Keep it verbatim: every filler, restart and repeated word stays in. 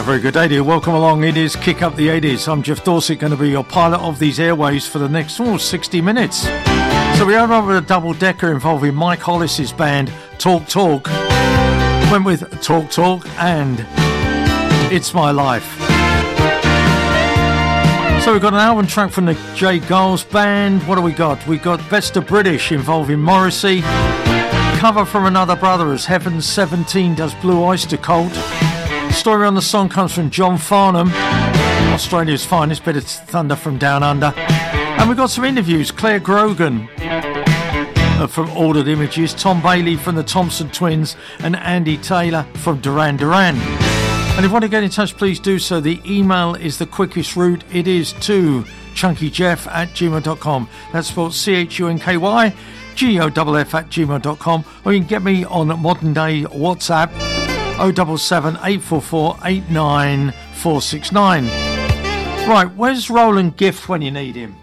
very good day to you. Welcome along. It is Kick Up the eighties. I'm Jeff Dorset, going to be your pilot of these airways for the next oh, sixty minutes. So we are over a double-decker involving Mike Hollis's band Talk Talk. Went with Talk Talk and It's My Life. So we've got an album track from the Jay Giles Band. What do we got? We got Best of British involving Morrissey. Cover from Another Brother as Heaven seventeen does Blue Oyster Cult. Story on the song comes from John Farnham, Australia's finest, bit of thunder from down under. And we've got some interviews. Claire Grogan uh, from Ordered Images, Tom Bailey from the Thompson Twins, and Andy Taylor from Duran Duran. And if you want to get in touch, please do so. The email is the quickest route. It is to chunkyjeff at gmail dot com. That's spelled C H U N K Y G O F F at gmail dot com. Or you can get me on modern day WhatsApp oh seven seven, eight four four, eight nine four six nine. Right, where's Roland Gift when you need him?